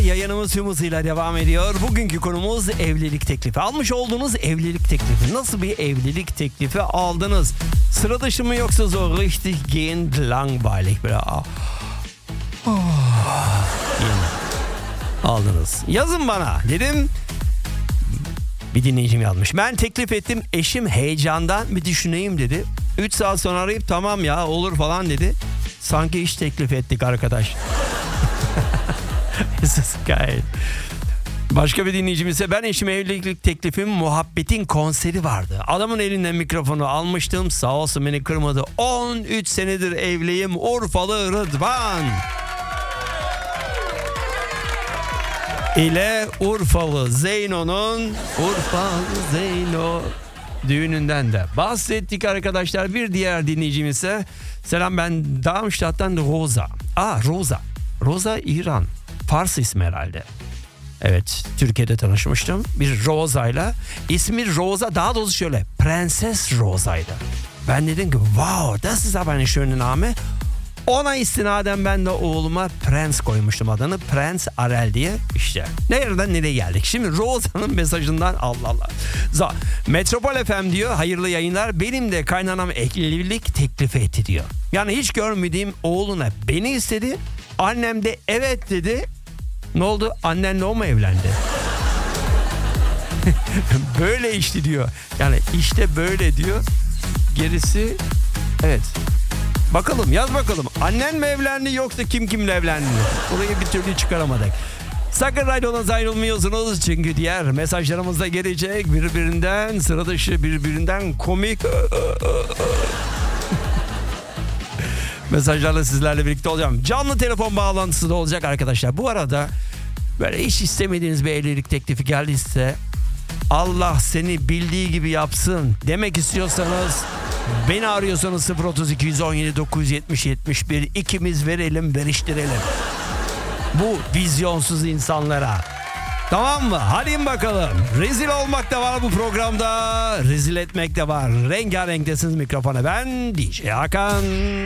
yayınımız tüm hızıyla devam ediyor. Bugünkü konumuz evlilik teklifi. Almış olduğunuz evlilik teklifi. Nasıl bir evlilik teklifi aldınız? Sıra dışı mı yoksa so richtig gehend langweilig? Böyle aldınız. Yazın bana dedim. Bir dinleyicim yazmış. Ben teklif ettim. Eşim heyecandan bir düşüneyim dedi. 3 saat sonra arayıp tamam ya olur falan dedi. Sanki iş teklif ettik arkadaş. Geil. Başka bir dinleyicim ise ben eşime evlilik teklifim muhabbetin konseri vardı. Adamın elinden mikrofonu almıştım. Sağ olsun beni kırmadı. 13 senedir evliyim. Urfalı Rıdvan. İle Urfalı Zeyno'nun düğününden de bahsettik arkadaşlar. Bir diğer dinleyicim ise selam ben Darmstadt'tan Rosa. Rosa İran. Fars ismi herhalde. Evet, Türkiye'de tanışmıştım. Bir Rosa'yla. İsmi Rosa, daha doğrusu şöyle. Prenses Rosa'ydı. Ben dedim ki wow, das ist aber eine schöne Name. Ona istinaden ben de oğluma Prens koymuştum adını. Prens Arel diye. İşte nereden nereye geldik. Şimdi Rosa'nın mesajından Allah. Metropol FM diyor hayırlı yayınlar. Benim de kaynanam evlilik teklifi etti diyor. Yani hiç görmediğim oğluna beni istedi. Annem de evet dedi. Ne oldu? Annenle o mu evlendi? Böyle işte diyor. Yani işte böyle diyor. Gerisi evet. Bakalım yaz bakalım. Annen mi evlendi yoksa kim kimle evlendi? Orayı bir türlü çıkaramadık. Sakın radyodan ayrılmıyorsunuz çünkü diğer mesajlarımız da gelecek. Birbirinden sıra dışı, birbirinden komik mesajlarla sizlerle birlikte olacağım. Canlı telefon bağlantısı da olacak arkadaşlar. Bu arada böyle hiç istemediğiniz bir evlilik teklifi geldiyse Allah seni bildiği gibi yapsın demek istiyorsanız beni arıyorsanız 032 970 71 ikimiz veriştirelim. Bu vizyonsuz insanlara. Tamam mı? Hadi bakalım. Rezil olmak da var bu programda. Rezil etmek de var. Rengarenktesiniz mikrofona. Ben DJ Hakan.